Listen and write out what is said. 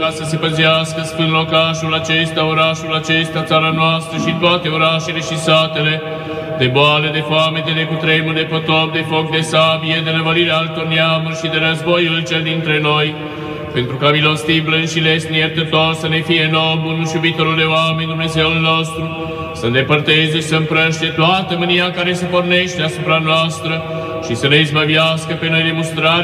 Ca să se păzească sfânt locașul acesta, orașul acesta, țara noastră și toate orașele și satele, de boală, de foamete, de cutremur, de potop, de foc, de sabie, de năvălirea altor neamuri și de războiul cel dintre noi, pentru ca milostiv, blând și lesni iertător să ne fie nou, bun și iubitorul de oameni, Dumnezeul nostru, să îndepărteze și să împrăște toată mânia care se pornește asupra noastră și să ne izbăvească pe noi de mustrare